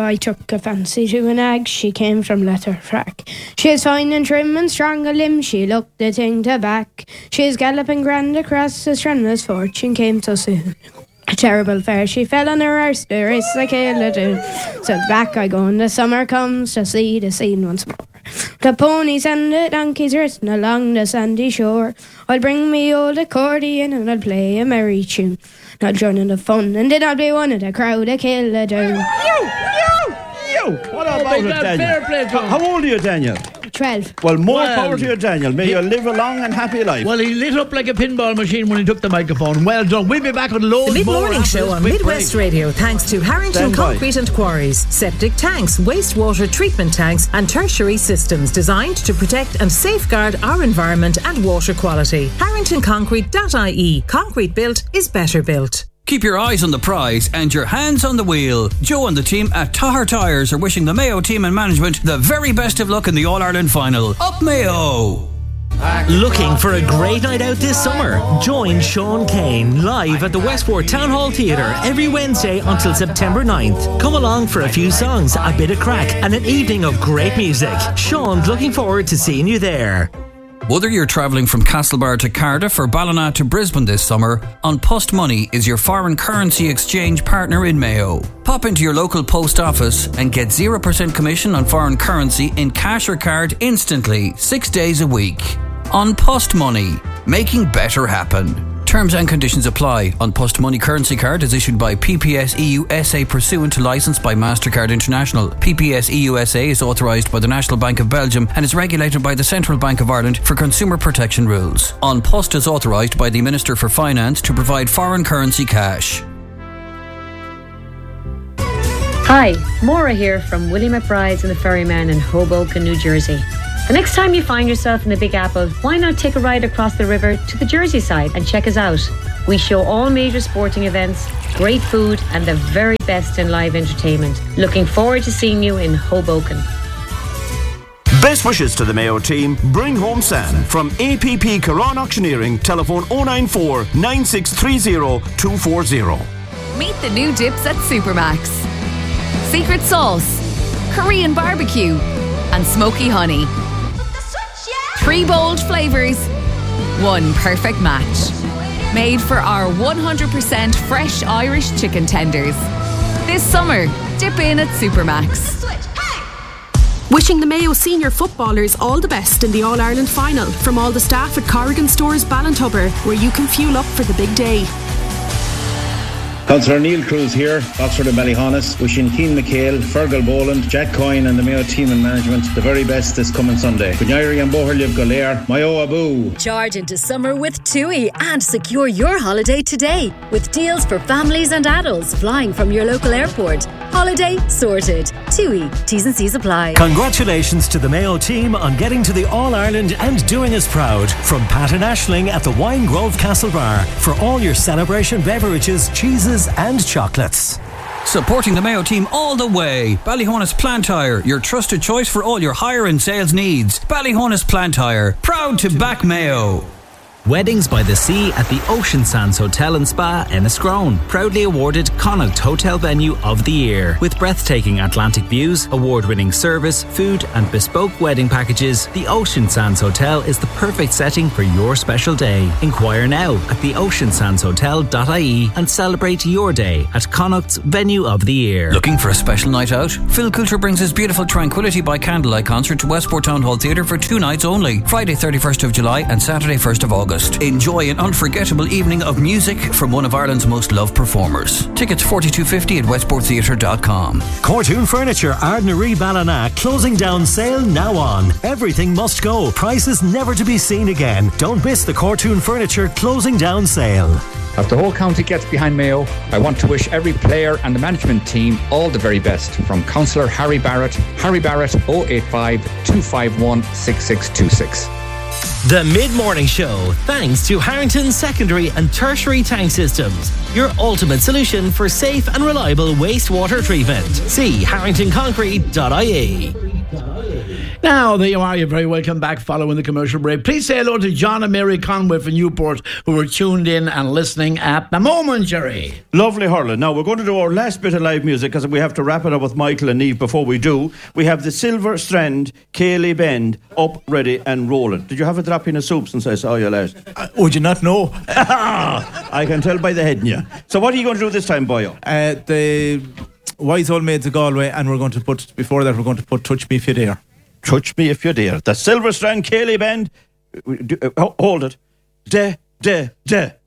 I took a fancy to a nag, she came from Letterfrack. She is fine and trim and strong of limb, she looked the thing to back. She is galloping grand across the strand, fortune came so soon. A terrible fare, she fell on her arse, the race like a do. So back I go when the summer comes to see the scene once more. The ponies and the donkeys racing along the sandy shore. I'll bring me old accordion and I'll play a merry tune. I'll join in the fun and then I'll be one of the crowd that kill a down. You! What about it, Daniel? How old are you, Daniel? 12. Well, more power to you, Daniel. May you live a long and happy life. Well, he lit up like a pinball machine when he took the microphone. Well done. We'll be back with loads more. The Mid-Morning Show on Midwest Radio, thanks to Harrington Concrete and Quarries. Septic tanks, wastewater treatment tanks and tertiary systems designed to protect and safeguard our environment and water quality. HarringtonConcrete.ie. Concrete built is better built. Keep your eyes on the prize and your hands on the wheel. Joe and the team at Tahar Tyres are wishing the Mayo team and management the very best of luck in the All-Ireland final. Up Mayo! Looking for a great night out this summer? Join Sean Kane live at the Westport Town Hall Theatre every Wednesday until September 9th. Come along for a few songs, a bit of crack and an evening of great music. Sean's looking forward to seeing you there. Whether you're travelling from Castlebar to Cardiff or Ballina to Brisbane this summer, An Post Money is your foreign currency exchange partner in Mayo. Pop into your local post office and get 0% commission on foreign currency in cash or card instantly, 6 days a week. An Post Money, making better happen. Terms and conditions apply. An Post Money currency card is issued by PPS EU SA pursuant to licence by MasterCard International. PPS EU SA is authorised by the National Bank of Belgium and is regulated by the Central Bank of Ireland for consumer protection rules. An Post is authorised by the Minister for Finance to provide foreign currency cash. Hi, Maura here from Willie McBride's and the Ferryman in Hoboken, New Jersey. The next time you find yourself in the Big Apple, why not take a ride across the river to the Jersey side and check us out? We show all major sporting events, great food and the very best in live entertainment. Looking forward to seeing you in Hoboken. Best wishes to the Mayo team. Bring home sand from APP Caron Auctioneering. Telephone 094 9630 240. Meet the new dips at Supermax. Secret sauce, Korean barbecue and smoky honey. 3 bold flavours, 1 perfect match. Made for our 100% fresh Irish chicken tenders. This summer, dip in at Supermax. Wishing the Mayo senior footballers all the best in the All-Ireland final from all the staff at Corrigan Stores Ballintubber, where you can fuel up for the big day. Councillor Neil Cruz here, Oxford and Ballyhonus, wishing Keane McHale, Fergal Boland, Jack Coyne and the Mayo team and management the very best this coming Sunday. Gunyari and Boherliv Golair, Mayo Abu. Charge into summer with TUI and secure your holiday today with deals for families and adults flying from your local airport. Holiday sorted. TUI. T's and C's apply. Congratulations to the Mayo team on getting to the All-Ireland and doing us proud. From Pat and Aisling at the Wine Grove Castle Bar for all your celebration beverages, cheeses and chocolates. Supporting the Mayo team all the way. Ballyhonus Plant Hire, your trusted choice for all your hire and sales needs. Ballyhonus Plant Hire, proud to back Mayo. Weddings by the Sea at the Ocean Sands Hotel and Spa, Enniscrone. Proudly awarded Connacht Hotel Venue of the Year. With breathtaking Atlantic views, award-winning service, food and bespoke wedding packages, the Ocean Sands Hotel is the perfect setting for your special day. Inquire now at theoceansandshotel.ie and celebrate your day at Connacht's Venue of the Year. Looking for a special night out? Phil Coulter brings his beautiful Tranquility by Candlelight concert to Westport Town Hall Theatre for 2 nights only. Friday 31st of July and Saturday 1st of August. Enjoy an unforgettable evening of music from one of Ireland's most loved performers. Tickets $42.50 at westporttheatre.com. Cortoon Furniture, Ardnaree Ballina, closing down sale now on. Everything must go. Prices never to be seen again. Don't miss the Cortoon Furniture closing down sale. As the whole county gets behind Mayo, I want to wish every player and the management team all the very best. From Councillor Harry Barrett 085 251 6626. The Mid-Morning Show, thanks to Harrington Secondary and Tertiary Tank Systems, your ultimate solution for safe and reliable wastewater treatment. See harringtonconcrete.ie. Now, there you are. You're very welcome back following the commercial break. Please say hello to John and Mary Conway from Newport, who are tuned in and listening at the moment, Jerry. Lovely hurling. Now, we're going to do our last bit of live music because we have to wrap it up with Michael and Eve. Before we do, we have the Silver Strand, Cayley Bend, up, ready and rolling. Did you have a drop in a soup since I saw you last? Would you not know? I can tell by the head in you. So what are you going to do this time, boyo? The Wise Old Maids of Galway, and we're going to put Touch Me If You Dare. Touch Me If You Dare. The Silver Strand, Cayley Bend. Hold it. De.